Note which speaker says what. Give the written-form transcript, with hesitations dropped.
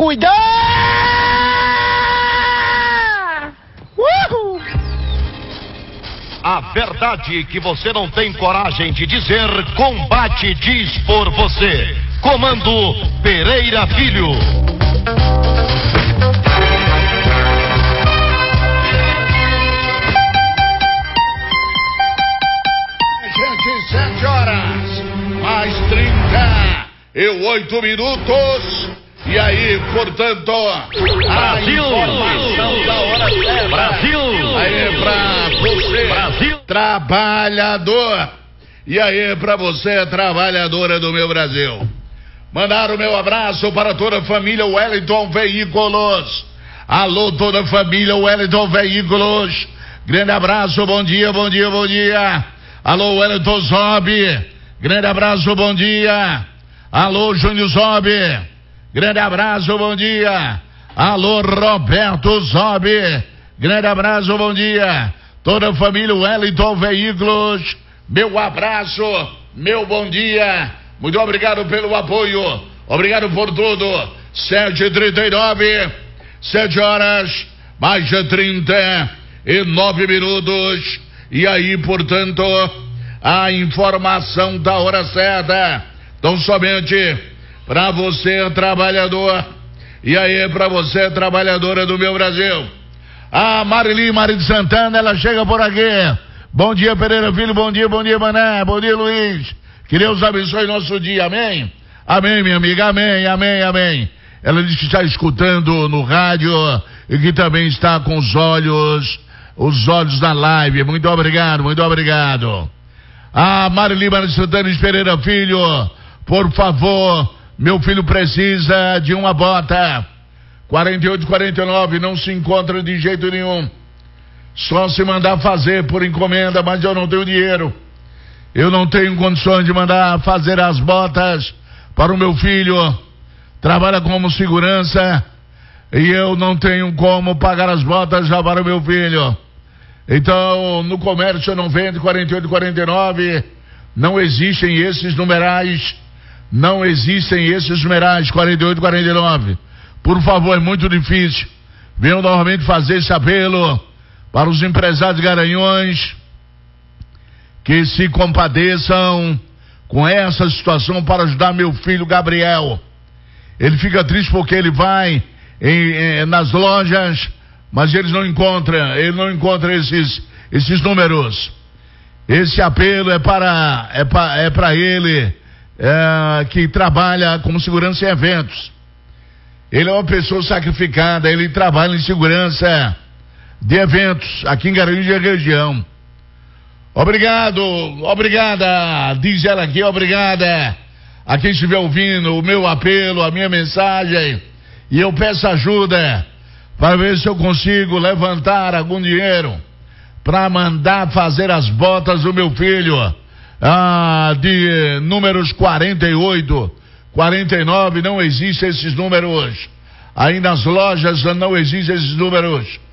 Speaker 1: cuidar!
Speaker 2: A verdade que você não tem coragem de dizer, Combate diz por você. Comando Pereira Filho.
Speaker 3: Gente, 7 horas, mais 38 minutos. E aí, portanto,
Speaker 2: Brasil!
Speaker 3: a informação da hora certa.
Speaker 2: Brasil!
Speaker 3: Aí pra você,
Speaker 2: Brasil!
Speaker 3: trabalhador. E aí pra você, trabalhadora do meu Brasil. Mandar o meu abraço para toda a família Wellington Veículos. Alô, toda a família Wellington Veículos. Grande abraço, bom dia, bom dia, bom dia. Alô, Wellington Zob. Grande abraço, bom dia. Alô, Júnior Zob. Grande abraço, bom dia. Alô, Roberto Zob. Grande abraço, bom dia. Toda a família Wellington Veículos. Meu abraço, meu bom dia. Muito obrigado pelo apoio. Obrigado por tudo. 7h39, 7 horas, mais de 39 minutos. E aí, portanto, a informação da hora certa. Então, somente para você, trabalhador. E aí, para você, trabalhadora do meu Brasil. A Marili de Santana, ela chega por aqui. Bom dia, Pereira Filho. Bom dia, Mané. Bom dia, Luiz. Que Deus abençoe nosso dia. Amém? Amém, minha amiga. Amém, amém, amém. Ela diz que está escutando no rádio e que também está com os olhos na live. Muito obrigado, muito obrigado. A Marili de Santana Pereira Filho, por favor, meu filho precisa de uma bota. 4849, não se encontra de jeito nenhum. Só se mandar fazer por encomenda, mas eu não tenho dinheiro. Eu não tenho condições de mandar fazer as botas para o meu filho. Trabalha como segurança e eu não tenho como pagar as botas já para o meu filho. Então, no comércio eu não vendo 4849. Não existem esses numerais. Não existem esses numerais 4849. Por favor, é muito difícil. Venho novamente fazer esse apelo para os empresários Garanhões que se compadeçam com essa situação para ajudar meu filho Gabriel. Ele fica triste porque ele vai nas lojas, mas ele não encontra esses números. Esse apelo é para ele que trabalha como segurança em eventos. Ele é uma pessoa sacrificada, ele trabalha em segurança de eventos aqui em Garanhuns e região. Obrigada, diz ela aqui, obrigada a quem estiver ouvindo o meu apelo, a minha mensagem, e eu peço ajuda para ver se eu consigo levantar algum dinheiro para mandar fazer as botas do meu filho, de números 48, 49, não existem esses números. Aí nas lojas não existem esses números.